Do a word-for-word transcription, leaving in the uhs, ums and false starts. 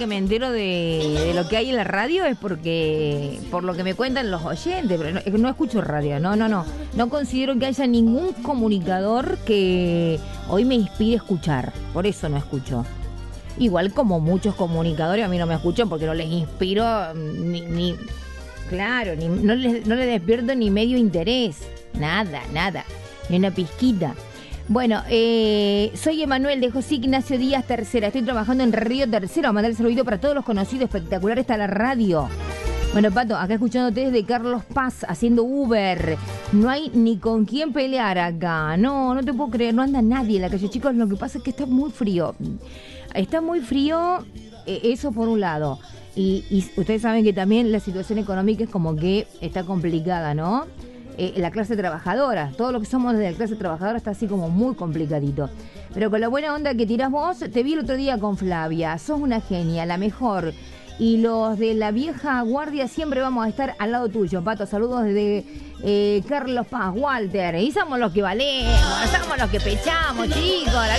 que me entero de, de lo que hay en la radio es porque por lo que me cuentan los oyentes, pero no, no escucho radio, no, no, no. No considero que haya ningún comunicador que hoy me inspire a escuchar, por eso no escucho. Igual como muchos comunicadores a mí no me escuchan porque no les inspiro ni, ni claro, ni, no les, no les despierto ni medio interés, nada, nada, ni una pizquita. Bueno, eh, soy Emanuel de José Ignacio Díaz Tercera. Estoy trabajando en Río Tercero. A mandar el saludo para todos los conocidos. Espectacular está la radio. Bueno, Pato, acá escuchándote desde Carlos Paz, haciendo Uber. No hay ni con quién pelear acá. No, no te puedo creer. No anda nadie en la calle, chicos. Lo que pasa es que está muy frío. Está muy frío, eh, eso por un lado. Y, y ustedes saben que también la situación económica es como que está complicada, ¿no? Eh, la clase trabajadora, todo lo que somos de la clase trabajadora está así como muy complicadito. Pero con la buena onda que tirás vos, te vi el otro día con Flavia, sos una genia, la mejor. Y los de la vieja guardia siempre vamos a estar al lado tuyo, Pato. Saludos desde eh, Carlos Paz, Walter. Y somos los que valemos, somos los que pechamos, chicos.